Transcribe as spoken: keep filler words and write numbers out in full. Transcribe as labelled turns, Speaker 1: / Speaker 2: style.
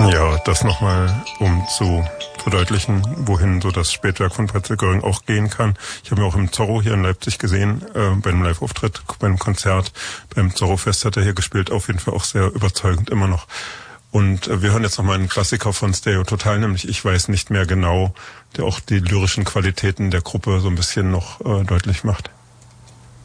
Speaker 1: Ja, das nochmal, um zu verdeutlichen, wohin so das Spätwerk von Fritz Göring auch gehen kann. Ich habe ihn auch im Zorro hier in Leipzig gesehen, äh, bei einem Live-Auftritt, bei einem Konzert. Beim Zorro-Fest hat er hier gespielt, auf jeden Fall auch sehr überzeugend immer noch. Und äh, wir hören jetzt nochmal einen Klassiker von Stereo Total, nämlich Ich weiß nicht mehr genau, der auch die lyrischen Qualitäten der Gruppe so ein bisschen noch äh, deutlich macht.